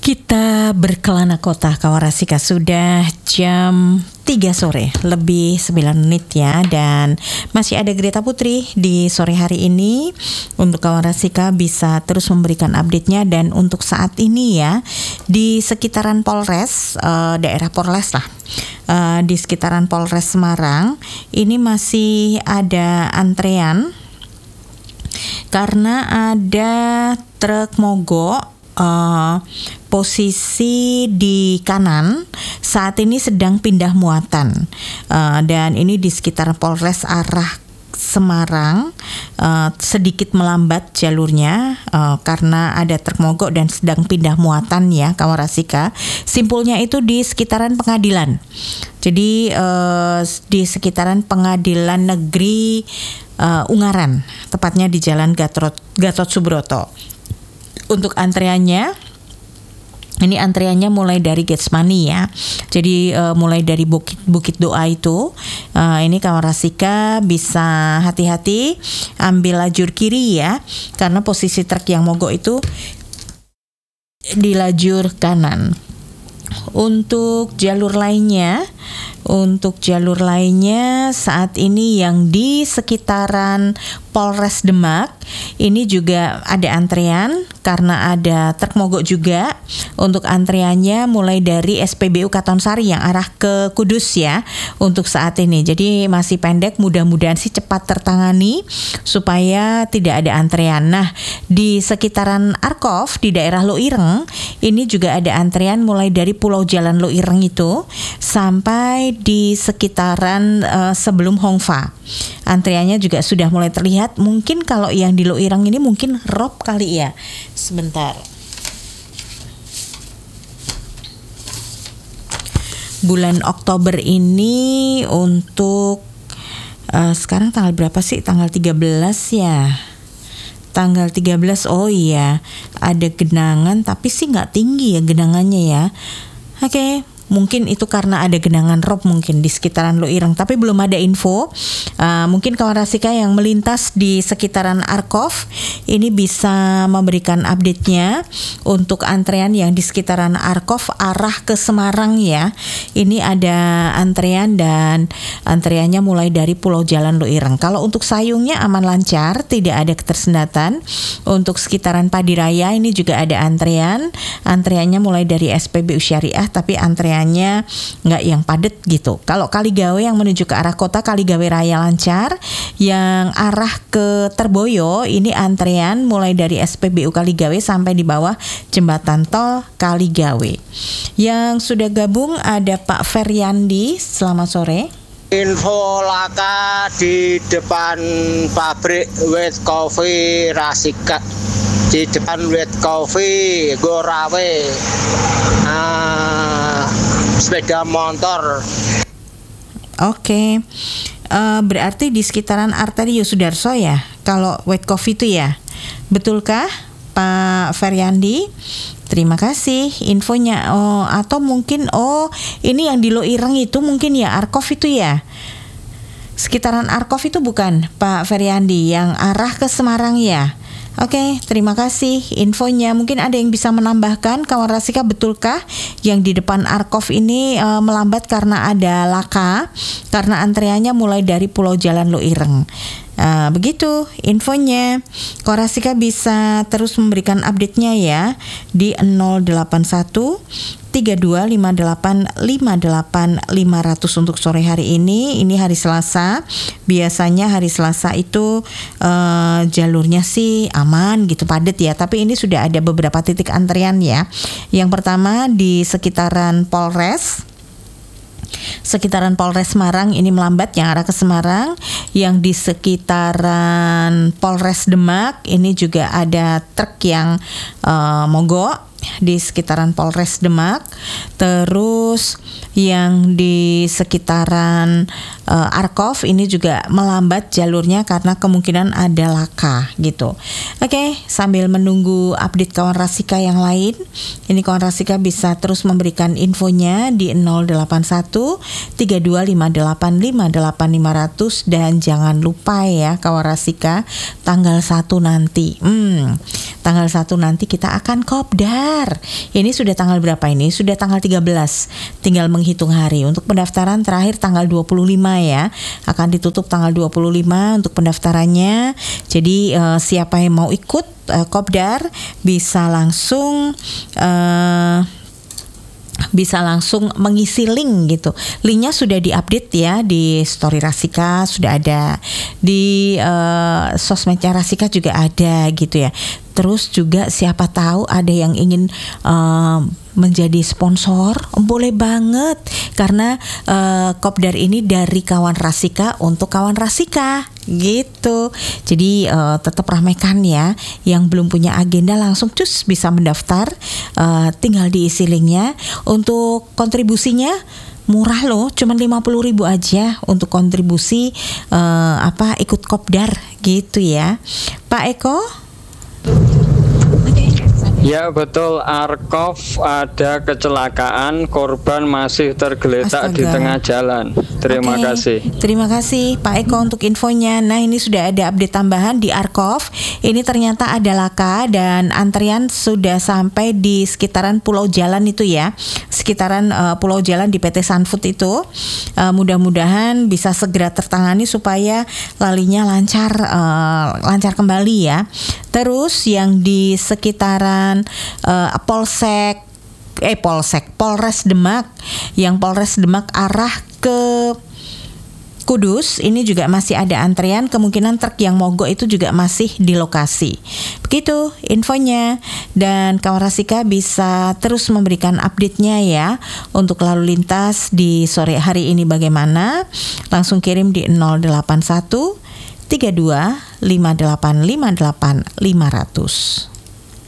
Kita berkelana kota Kawarasika sudah jam 3 sore lebih 9 menit ya, dan masih ada Greta Putri di sore hari ini untuk Kawarasika bisa terus memberikan update-nya. Dan untuk saat ini ya di sekitaran Polres, daerah Polres lah, di sekitaran Polres Semarang ini masih ada antrean karena ada truk mogok. Posisi di kanan saat ini sedang pindah muatan, dan ini di sekitar Polres arah Semarang, sedikit melambat jalurnya karena ada truk mogok dan sedang pindah muatan ya Kawarasika. Simpulnya itu di sekitaran pengadilan, jadi di sekitaran Pengadilan Negeri Ungaran, tepatnya di Jalan Gatot Subroto. Untuk antreannya, ini antreannya mulai dari Getsemani ya. Jadi mulai dari Bukit Doa itu, ini Kawarasika bisa hati-hati ambil lajur kiri ya, karena posisi truk yang mogok itu di lajur kanan. Untuk jalur lainnya saat ini yang di sekitaran Polres Demak ini juga ada antrean karena ada truk mogok juga. Untuk antreannya mulai dari SPBU Katonsari yang arah ke Kudus ya untuk saat ini. Jadi masih pendek, mudah-mudahan sih cepat tertangani supaya tidak ada antrean. Nah, di sekitaran Arkov di daerah Loireng ini juga ada antrean mulai dari Pulau Jalan Loireng itu sampai di sekitaran sebelum Hongfa. Antreannya juga sudah mulai terlihat. Mungkin kalau yang di Loireng ini mungkin rob kali ya. Sebentar. Bulan Oktober ini untuk sekarang tanggal berapa sih? Tanggal 13 ya. Tanggal 13, oh iya, ada genangan tapi sih nggak tinggi ya genangannya ya. Oke. Mungkin itu karena ada genangan rob mungkin di sekitaran Loireng, tapi belum ada info. Mungkin Kawarasika yang melintas di sekitaran Arkov ini bisa memberikan update-nya untuk antrean yang di sekitaran Arkov arah ke Semarang ya. Ini ada antrean dan antreannya mulai dari Pulau Jalan Loireng. Kalau untuk Sayungnya aman lancar, tidak ada ketersendatan. Untuk sekitaran Padiraya ini juga ada antrean. Antreannya mulai dari SPBU Syariah, tapi antreannya nggak yang padat gitu. Kalau Kaligawe yang menuju ke arah kota, Kaligawe Raya lancar. Yang arah ke Terboyo ini antrean mulai dari SPBU Kaligawe sampai di bawah jembatan tol Kaligawe. Yang sudah gabung ada Pak Feryandi, selamat sore. Info laka di depan pabrik Wet Coffee Rasika, di depan Wet Coffee Gorawe, sepeda motor. Oke. Berarti di sekitaran arteri Yosudarso ya, kalau Wet Coffee itu ya, betulkah Pak Feryandi? Terima kasih infonya. Atau mungkin ini yang di Loireng itu mungkin ya Arkov itu ya. Sekitaran Arkov itu bukan Pak Feryandi, yang arah ke Semarang ya. Oke, terima kasih infonya. Mungkin ada yang bisa menambahkan, Kawarasika, betulkah yang di depan Arkov ini melambat karena ada laka, karena antreannya mulai dari Pulau Jalan Loireng. Begitu infonya. Kawarasika bisa terus memberikan update-nya ya di 081 3258 58 500 untuk sore hari ini. Ini hari Selasa. Biasanya hari Selasa itu jalurnya sih aman gitu, padat ya. Tapi ini sudah ada beberapa titik antrian ya. Yang pertama di sekitaran Polres Semarang ini melambat yang arah ke Semarang. Yang di sekitaran Polres Demak ini juga ada truk yang mogok di sekitaran Polres Demak. Terus yang di sekitaran Arkov ini juga melambat jalurnya karena kemungkinan ada laka gitu. Oke, sambil menunggu update Kawarasika yang lain, ini Kawarasika bisa terus memberikan infonya di 081 3258 58 500. Dan jangan lupa ya Kawarasika, tanggal 1 nanti tanggal 1 nanti kita akan kopdar Kopdar. Ini sudah tanggal berapa ini? Sudah tanggal 13. Tinggal menghitung hari. Untuk pendaftaran terakhir tanggal 25 ya. Akan ditutup tanggal 25 untuk pendaftarannya. Jadi siapa yang mau ikut Kopdar bisa langsung mengisi link gitu. Linknya sudah diupdate ya di story Rasika, sudah ada di sosmednya Rasika juga ada gitu ya. Terus juga siapa tahu ada yang ingin menjadi sponsor, boleh banget karena Kopdar ini dari kawan Rasika untuk kawan Rasika gitu. Jadi tetap ramaikan ya. Yang belum punya agenda langsung cus bisa mendaftar, tinggal diisi linknya. Untuk kontribusinya murah loh, cuman 50.000 aja untuk kontribusi ikut Kopdar gitu ya. Pak Eko? Ya betul, Arkov ada kecelakaan, korban masih tergeletak di tengah jalan. Terima kasih. Terima kasih Pak Eko untuk infonya. Nah ini sudah ada update tambahan di Arkov. Ini ternyata ada laka dan antrian sudah sampai di sekitaran Pulau Jalan itu ya. Sekitaran Pulau Jalan di PT Sunfood itu. Mudah-mudahan bisa segera tertangani supaya lalinya lancar kembali ya. Terus yang di sekitaran Polres Demak, yang Polres Demak arah ke Kudus, ini juga masih ada antrian, kemungkinan truk yang mogok itu juga masih di lokasi. Begitu infonya, dan kawan Rasika bisa terus memberikan update-nya ya untuk lalu lintas di sore hari ini bagaimana. Langsung kirim di 081 32 58 58 500.